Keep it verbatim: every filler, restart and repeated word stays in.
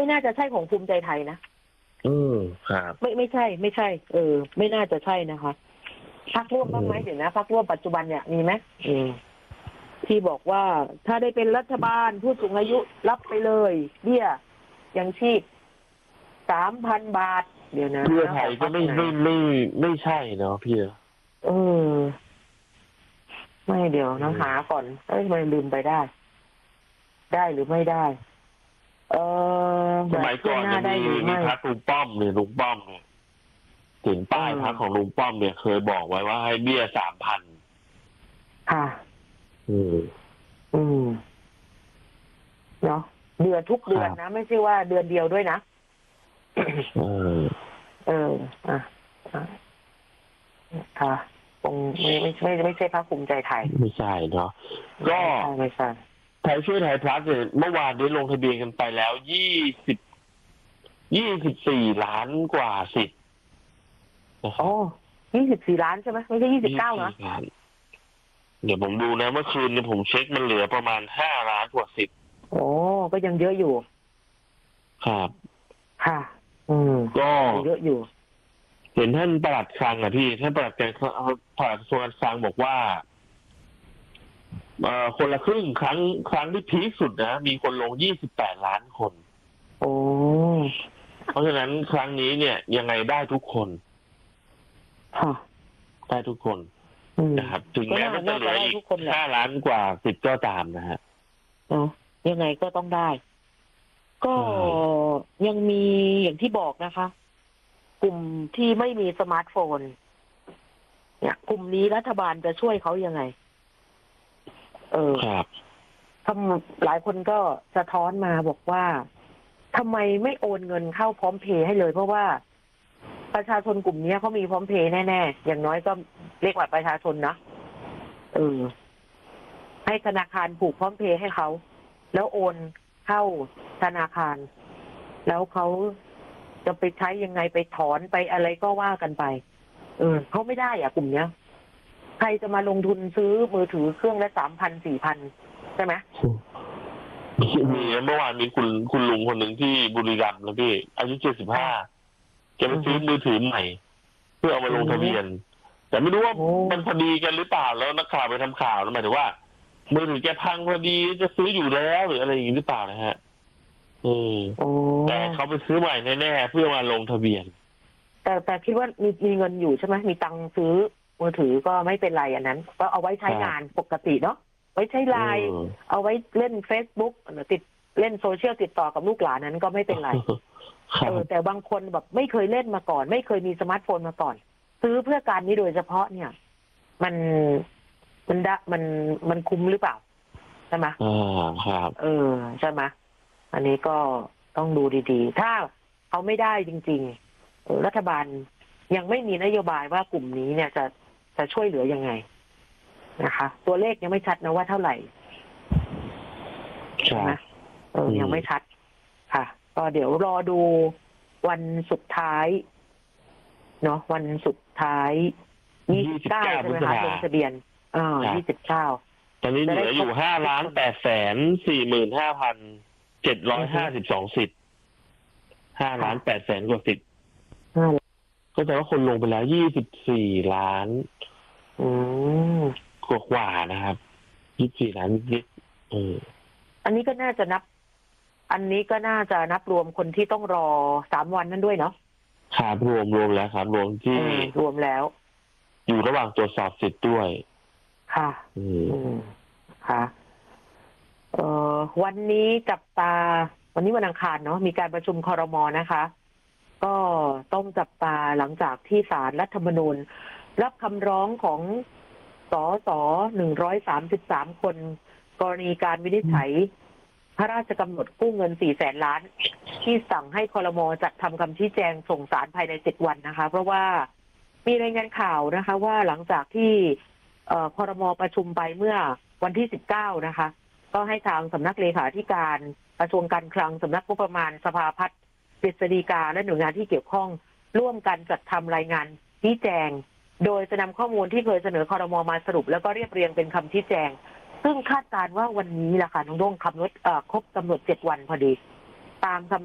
น่าจะใช่ของภูมิใจไทยนะอืมครับไม่ไม่ใช่ ไม่ใช่ เออ ไม่น่าจะใช่นะคะพรรคร่วมบ้างไหมเดี๋ยวนะพรรคร่วมปัจจุบันเนี่ยมีไหมอืมที่บอกว่าถ้าได้เป็นรัฐบาลผู้สูงอายุรับไปเลยเบี้ยยังชีพสามพันบาทเดี๋ยวนะเพื่อไทยก็ไม่ไม่ไม่ไม่ใช่เนาะพี่เออไม่เดี๋ยวนะหาก่อนเอ้ยไม่ลืมไปได้ ได้หรือไม่ได้ เออสมัยก่อนจะมีมีพรรคลุงป้อมเนี่ยลุงป้อมเนี่ยถึงป้ายพรรคของลุงป้อมเนี่ยเคยบอกไว้ว่าให้เบี้ยสามพันค่ะอืมอืมเนาะเดือนทุกเดือนนะไม่ใช่ว่าเดือนเดียวด้วยนะเออเอออ่ะค่ะคงไม่ไม่ไม่ไม่ใช่พรรคภูมิใจไทยไม่ใช่เนาะก็ไม่ใช่ไทยช่วยไทยพลัสเนี่ยเมื่อวานได้ลงทะเบียนกันไปแล้วยี่สิบยี่สิบสี่ล้านกว่าสิทธิ์โอ้ยี่สิบสี่ล้านใช่ไหมไม่ใช่ยี่สิบเก้านะเดี๋ยวผมดูนะเมื่อคืนเนี่ยผมเช็คมันเหลือประมาณห้าล้านกว่าสิทธิ์โอ้ก็ยังเยอะอยู่ครับค่ะ อืมก็เยอะอยู่เห็นท่านปลัดคลังอ่ะพี่ท่านปลัดการปลัดกระทรวงการคลังบอกว่าคนละครึ่งครั้งครั้งที่พีคสุดนะมีคนลงยี่สิบแปดล้านคนโอ้เพราะฉะนั้นครั้งนี้เนี่ยยังไงได้ทุกคนได้ทุกคนนะครับถึงแม้มันจะเหลืออีกห้าล้านกว่าสิบก็ตามนะฮะยังไงก็ต้องได้ก็ยังมีอย่างที่บอกนะคะกลุ่มที่ไม่มีสมาร์ทโฟนเนี่ยกลุ่มนี้รัฐบาลจะช่วยเขายังไงเออครับทำหลายคนก็สะท้อนมาบอกว่าทำไมไม่โอนเงินเข้าพร้อมเพย์ให้เลยเพราะว่าประชาชนกลุ่มนี้เขามีพร้อมเพย์แน่ๆอย่างน้อยก็เรียกว่าประชาชนนะเออให้ธนาคารผูกพร้อมเพย์ให้เขาแล้วโอนเข้าธนาคารแล้วเขาจะไปใช้ยังไงไปถอนไปอะไรก็ว่ากันไปเออเขาไม่ได้อ่ะกลุ่มเนี้ยใครจะมาลงทุนซื้อมือถือเครื่องละสามพันสี่พันใช่ไหมมีเมื่อวานมีคุณคุณลุงคนหนึ่งที่บุรีรัมย์นะพี่อายุเจ็ดสิบห้าแกไปซื้อมือถือใหม่เพื่อเอามาลงทะเบียนแต่ไม่รู้ว่ามันพอดีกันหรือเปล่าแล้วนักข่าวไปทำข่าวแล้วหมายถึงว่ามือถือแกพังพอดีจะซื้ออยู่แล้วหรืออะไรอย่างนี้หรือเปล่านะฮะเออแต่เขาไปซื้อใหม่แน่ๆเพื่อมาลงทะเบียนแต่แต่คิดว่ามีมีเงินอยู่ใช่ไหมมีตังค์ซื้อมือถือก็ไม่เป็นไรอันนั้นก็เอาไว้ใช้งานปกติเนาะไว้ใช้ไลน์เอาไว้เล่น Facebook ติดเล่นโซเชียลติดต่อกับลูกหลานนั้นก็ไม่เป็นไรเออแต่บางคนแบบไม่เคยเล่นมาก่อนไม่เคยมีสมาร์ทโฟนมาก่อนซื้อเพื่อการนี้โดยเฉพาะเนี่ยมันมันดะมันมันคุ้มหรือเปล่าใช่ไหมอ่าครับเออใช่ไหมอันนี้ก็ต้องดูดีๆถ้าเขาไม่ได้จริงๆรัฐบาลยังไม่มีนโยบายว่ากลุ่มนี้เนี่ยจะจะช่วยเหลือยังไงนะคะตัวเลขยังไม่ชัดนะว่าเท่าไหร่ใช่ไหมเออยังไม่ชัดค่ะก็เดี๋ยวรอดูวันสุดท้ายเนาะวันสุดท้ายยี่สิบเก้าใช่ไหมคะลงทะเบียนอ่ายี่สิบเก้าตอนนี้เหลืออยู่ห้าล้านแปดแสนสี่หมื่นห้าพันเจ็ดร้อยห้าสิบสองสิทธิ์ห้าล้านแปดแสนกว่าสิทธิ์ก็แปลว่าคนลงไปแล้วยี่สิบสี่ล้านกว่ากว่านะครับยี่สิบสี่ล้านนิดเอออันนี้ก็น่าจะนับอันนี้ก็น่าจะนับรวมคนที่ต้องรอสามวันนั้นด้วยเนาะครับรวมรวมแล้วครับรวมที่รวมแล้วอยู่ระหว่างตรวจสอบสิทธิ์ด้วยค่ะอืมค่ะเอ่อวันนี้จับตาวันนี้วันอังคารเนาะมีการประชุมครม.นะคะก็ต้องจับตาหลังจากที่ศาลรัฐธรรมนูญรับคำร้องของสสหนึ่งร้อยสามสิบสามคนกรณีการวินิจฉัยพระราชกำหนดกู้เงินสี่แสนล้านที่สั่งให้ครม.จัดทำคำชี้แจงส่งศาลภายในเจ็ดวันนะคะเพราะว่ามีรายงานข่าวนะคะว่าหลังจากที่ครม.ประชุมไปเมื่อวันที่สิบเก้านะคะก็ให้ทางสำนักเลขาธิการกระทรวงการคลังสำนักงบประมาณสภาพัฒน์กฤษฎีกาและหน่วยงานที่เกี่ยวข้องร่วมกันจัดทำรายงานชี้แจงโดยจะนำข้อมูลที่เคยเสนอครม.มาสรุปแล้วก็เรียบเรียงเป็นคำชี้แจงซึ่งคาดการณ์ว่าวันนี้แหละค่ะน้องด้งคำนวณครบกำหนดเจ็ดวันพอดีตามคำ